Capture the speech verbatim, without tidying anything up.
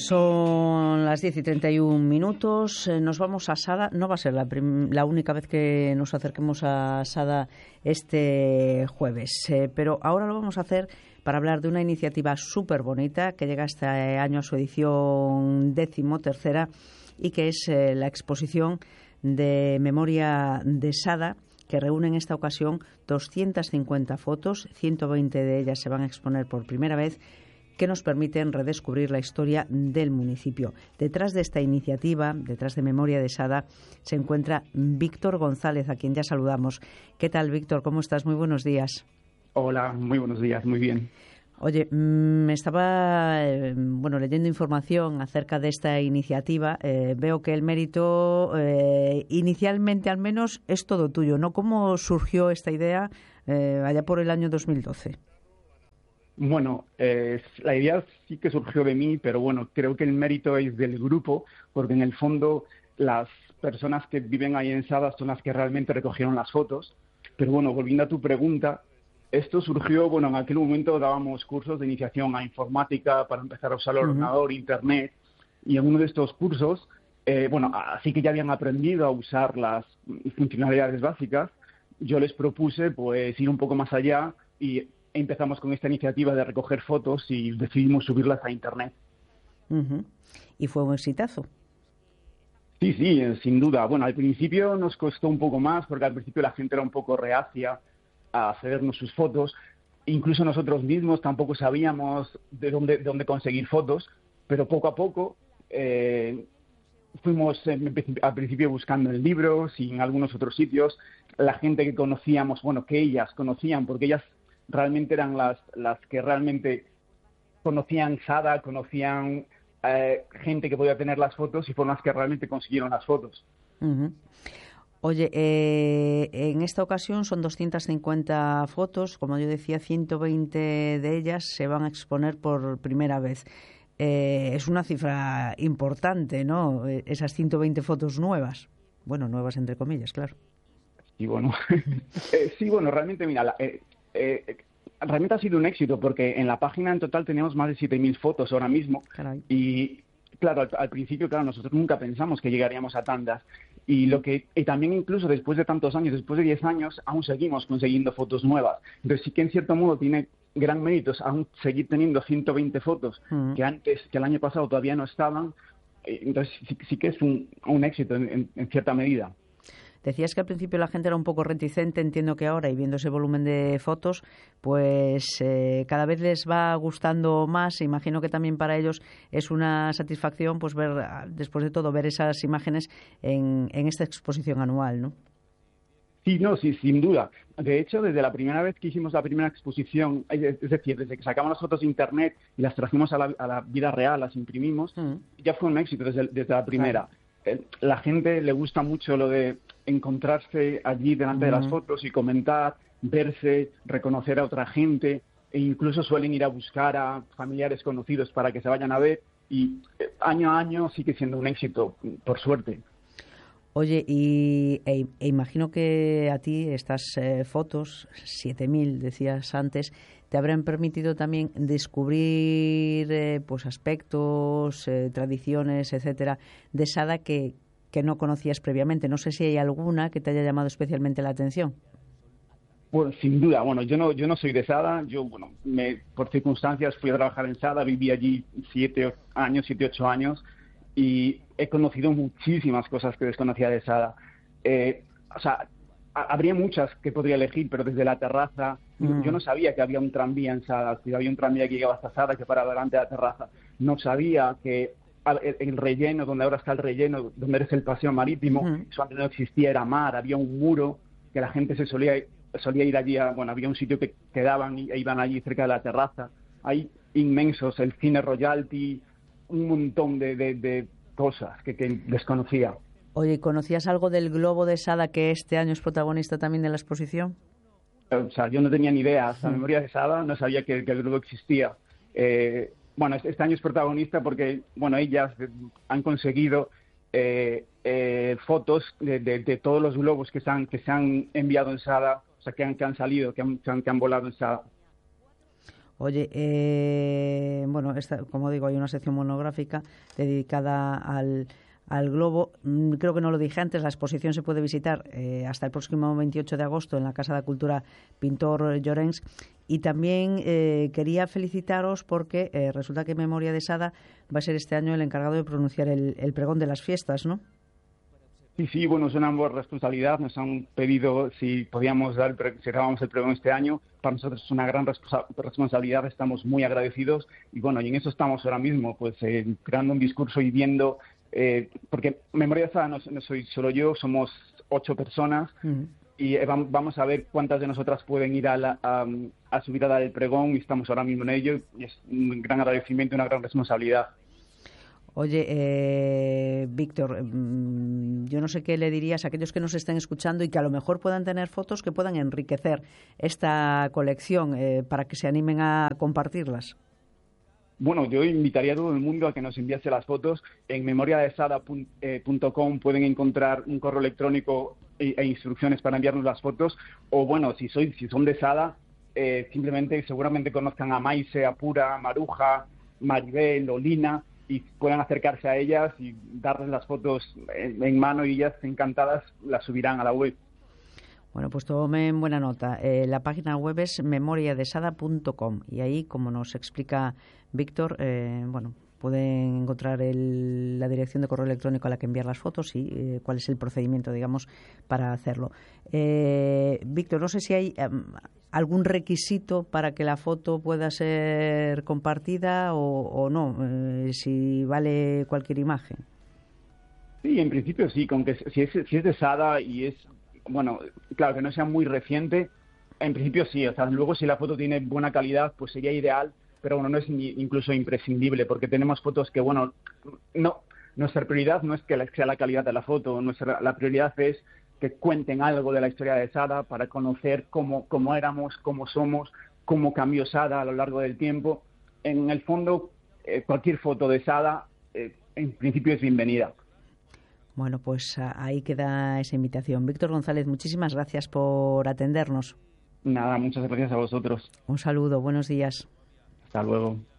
Son las diez y treinta y un minutos. Nos vamos a Sada. No va a ser la, prim- la única vez que nos acerquemos a Sada este jueves, eh, pero ahora lo vamos a hacer para hablar de una iniciativa súper bonita que llega este año a su edición decimotercera y que es eh, la exposición de memoria de Sada, que reúne en esta ocasión doscientas cincuenta fotos, ciento veinte de ellas se van a exponer por primera vez, que nos permiten redescubrir la historia del municipio. Detrás de esta iniciativa, detrás de Memoria de Sada, se encuentra Víctor González, a quien ya saludamos. ¿Qué tal, Víctor? ¿Cómo estás? Muy buenos días. Hola, muy buenos días, muy bien. Oye, me estaba eh, bueno, leyendo información acerca de esta iniciativa. Eh, veo que el mérito, eh, inicialmente al menos, es todo tuyo, ¿no? ¿Cómo surgió esta idea eh, allá por el año dos mil doce? Bueno, eh, la idea sí que surgió de mí, pero bueno, creo que el mérito es del grupo, porque en el fondo las personas que viven ahí en Sada son las que realmente recogieron las fotos. Pero bueno, volviendo a tu pregunta, esto surgió, bueno, en aquel momento dábamos cursos de iniciación a informática para empezar a usar el uh-huh. ordenador, internet, y en uno de estos cursos, eh, bueno, así que ya habían aprendido a usar las funcionalidades básicas, yo les propuse pues ir un poco más allá y empezamos con esta iniciativa de recoger fotos y decidimos subirlas a internet. Uh-huh. ¿Y fue un exitazo? Sí, sí, sin duda. Bueno, al principio nos costó un poco más porque al principio la gente era un poco reacia a cedernos sus fotos. Incluso nosotros mismos tampoco sabíamos de dónde, de dónde conseguir fotos, pero poco a poco eh, fuimos eh, al principio buscando en libros y en algunos otros sitios. La gente que conocíamos, bueno, que ellas conocían, porque ellas realmente eran las, las que realmente conocían Sada, conocían eh, gente que podía tener las fotos y fueron las que realmente consiguieron las fotos. Uh-huh. Oye, eh, en esta ocasión son doscientas cincuenta fotos, como yo decía, ciento veinte de ellas se van a exponer por primera vez. Eh, es una cifra importante, ¿no? Esas ciento veinte fotos nuevas. Bueno, nuevas entre comillas, claro. Sí, bueno, eh, sí, bueno, realmente, mira, la, eh, Eh, realmente ha sido un éxito porque en la página en total tenemos más de siete mil fotos ahora mismo. Caray. Y claro, al, al principio, claro, nosotros nunca pensamos que llegaríamos a tantas y lo que y también incluso después de tantos años, después de diez años, aún seguimos consiguiendo fotos nuevas. Entonces sí que en cierto modo tiene gran mérito aún seguir teniendo ciento veinte fotos uh-huh. que antes, que el año pasado todavía no estaban. Entonces sí, sí que es un, un éxito en, en, en cierta medida. Decías que al principio la gente era un poco reticente, entiendo que ahora, y viendo ese volumen de fotos, pues eh, cada vez les va gustando más. Imagino que también para ellos es una satisfacción pues ver, después de todo, ver esas imágenes en, en esta exposición anual, ¿no? Sí, no, sí, sin duda. De hecho, desde la primera vez que hicimos la primera exposición, es decir, desde que sacamos las fotos de internet y las trajimos a la, a la vida real, las imprimimos, mm. ya fue un éxito desde, desde la primera. Claro. La gente le gusta mucho lo de encontrarse allí delante uh-huh. de las fotos y comentar, verse, reconocer a otra gente, e incluso suelen ir a buscar a familiares conocidos para que se vayan a ver, y año a año sigue siendo un éxito, por suerte. Oye, y e, e imagino que a ti estas eh, fotos, siete mil decías antes, te habrán permitido también descubrir eh, pues aspectos, eh, tradiciones, etcétera, de Sada que que no conocías previamente. No sé si hay alguna que te haya llamado especialmente la atención. Bueno, sin duda. Bueno, yo no yo no soy de Sada. Yo, bueno, me, por circunstancias fui a trabajar en Sada, viví allí siete años, siete, ocho años, y he conocido muchísimas cosas que desconocía de Sada. Eh, o sea, a, habría muchas que podría elegir, pero desde la terraza, mm. yo no sabía que había un tranvía en Sada, que había un tranvía que llegaba hasta Sada, que paraba delante de la terraza. No sabía que el relleno, donde ahora está el relleno, donde eres el paseo marítimo, uh-huh. eso antes no existía, era mar, había un muro que la gente se solía solía ir allí, a, bueno, había un sitio que quedaban y e iban allí cerca de la terraza. Hay inmensos, el cine royalty, un montón de, de, de cosas que, que desconocía. Oye, ¿conocías algo del globo de Sada, que este año es protagonista también de la exposición? O sea, yo no tenía ni idea, hasta uh-huh. Memoria de Sada no sabía que, que el globo existía. Eh, Bueno, este año es protagonista porque, bueno, ellas han conseguido eh, eh, fotos de, de, de todos los globos que se han, que se han enviado en Sada, o sea, que han, que han salido, que han, que han volado en Sada. Oye, eh, bueno, esta, como digo, hay una sección monográfica dedicada al, al globo. Creo que no lo dije antes, la exposición se puede visitar eh, hasta el próximo veintiocho de agosto en la Casa de Cultura Pintor Llorens. Y también eh, quería felicitaros porque eh, resulta que Memoria de Sada va a ser este año el encargado de pronunciar el, el pregón de las fiestas, ¿no? Sí, sí, bueno, es una responsabilidad. Nos han pedido si podíamos dar, si dábamos el pregón este año. Para nosotros es una gran responsa- responsabilidad, estamos muy agradecidos y bueno, y en eso estamos ahora mismo, pues eh, creando un discurso y viendo, eh, porque Memoria de Sada no, no soy solo yo, somos ocho personas mm. y eh, vamos a ver cuántas de nosotras pueden ir a, la, a, a subir a dar el pregón y estamos ahora mismo en ello y es un gran agradecimiento y una gran responsabilidad. Oye, eh, Víctor, mmm, yo no sé qué le dirías a aquellos que nos estén escuchando y que a lo mejor puedan tener fotos que puedan enriquecer esta colección eh, para que se animen a compartirlas. Bueno, yo invitaría a todo el mundo a que nos enviase las fotos. En memoria de sada punto com pueden encontrar un correo electrónico e, e instrucciones para enviarnos las fotos. O bueno, si soy, si son de Sada, eh, simplemente seguramente conozcan a Maise, a Pura, a Maruja, Maribel o Lina, y puedan acercarse a ellas y darles las fotos en, en mano y ellas encantadas las subirán a la web. Bueno, pues tomen buena nota. Eh, la página web es memoria de sada punto com y ahí, como nos explica Víctor, eh, bueno, pueden encontrar el, la dirección de correo electrónico a la que enviar las fotos y eh, cuál es el procedimiento, digamos, para hacerlo. Eh, Víctor, no sé si hay um, algún requisito para que la foto pueda ser compartida o, o no, eh, si vale cualquier imagen. Sí, en principio sí, con que si es, si es de Sada y es, bueno, claro, que no sea muy reciente, en principio sí, o sea, luego si la foto tiene buena calidad, pues sería ideal, pero bueno, no es ni, incluso imprescindible, porque tenemos fotos que, bueno, no, nuestra prioridad no es que sea la calidad de la foto, nuestra la prioridad es que cuenten algo de la historia de Sada para conocer cómo, cómo éramos, cómo somos, cómo cambió Sada a lo largo del tiempo. En el fondo, eh, cualquier foto de Sada, eh, en principio es bienvenida. Bueno, pues ahí queda esa invitación. Víctor González, muchísimas gracias por atendernos. Nada, muchas gracias a vosotros. Un saludo, buenos días. Hasta luego.